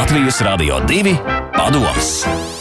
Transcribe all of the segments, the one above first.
Latvijas Radio 2 padoms.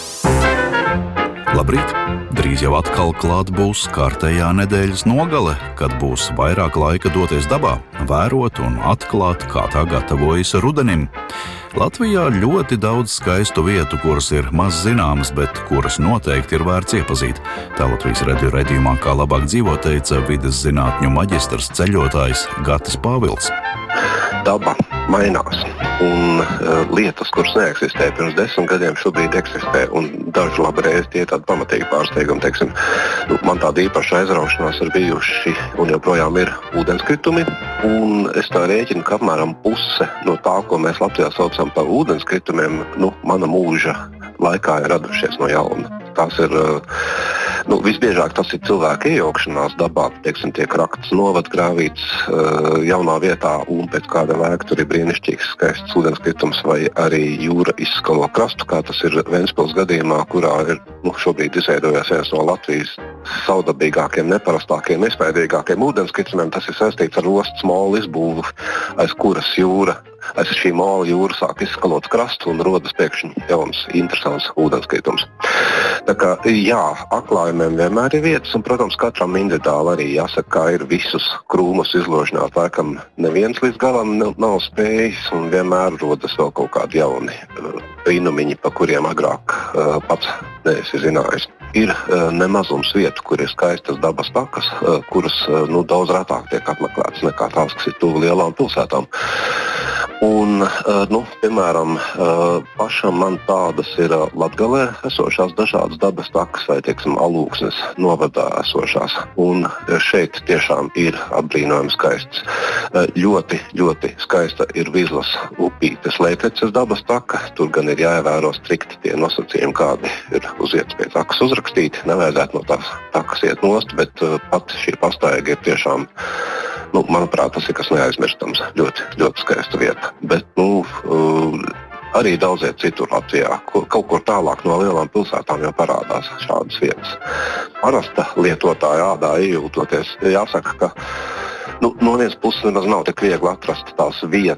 Labrīt! Drīz jau atkal klāt būs kārtējā nedēļas nogale, kad būs vairāk laika doties dabā, vērot un atklāt, kā tā gatavojas rudenim. Latvijā ļoti daudz skaistu vietu, kuras ir maz zināmas, bet kuras noteikti ir vērts iepazīt. Tā Latvijas radio raidījumā Kā labāk dzīvot teica vides zinātņu maģistrs ceļotājs Gatis Pāvils. Daba mainās, un lietas, kuras neeksistēja pirms 10 gadiem, šobrīd eksistē, un daži labreiz tie tādi pamatīgi pārsteigumi. Teiksim, man tāda īpaša aizraušanās ir bijuši, un joprojām ir ūdenskritumi, un es tā rēķinu, ka apmēram puse no tā, ko mēs Latvijā saucam par ūdenskritumiem, mana mūža laikā ir radušies no jauna. Tās ir, visbiežāk tas ir cilvēka iejaukšanās dabā, teiksim, tiek rakts novadgrāvīts jaunā vietā, un pēc kāda laika tur ir brīnišķīgs, skaists ūdenskritums, vai arī jūra izskalo krastu, kā tas ir Ventspils gadījumā, kurā ir šobrīd izveidojies viens no Latvijas saudabīgākiem, neparastākiem, iespaidīgākiem ūdenskritumiem. Tas ir saistīts ar ostas molu izbūvu, aiz kuras aiz šī mola jūra sāk izskalot krastu un rodas pēkšņi jauns, interesants ūdenskritums. Tā kā, jā, atklājumiem vienmēr ir vietas, un, protams, katram individuāli arī jāsaka, kā ir visus krūmus izložināt. Laikam neviens līdz galam nav spējis, un vienmēr rodas vēl kaut kādi jauni brīnumiņi, pa kuriem agrāk pats neesi zinājis. Ir nemazums vietu, kur ir skaistas dabas takas, kuras daudz retāk tiek apmeklētas nekā tās, kas ir tuvu lielām pilsētām. Un, piemēram, pašam man tādas ir Latgalē esošās dažādas dabas takas vai, teiksim, Alūksnes novadā esošās. Un šeit tiešām ir apbrīnojami skaists. Ļoti, ļoti skaista ir Vizlas upītes Leiteces dabas taka. Tur gan ir jāievēro strikti tie nosacījumi, kādi ir uz vietas pie takas uzrakstīti. Nevajadzētu no tās takas iet nost, bet pat šī pastaiga ir tiešām, manuprāt, tas ir kas neaizmirstams. Ļoti, ļoti skaista vieta. Bet, arī daudziet citur Latvijā, kaut kur tālāk no lielām pilsētām jau parādās šādas vietas. Parasta lietotāja ādā iejūtoties, jāsaka, ka no vienas puses nemaz nav tik viegli atrast tās vietas,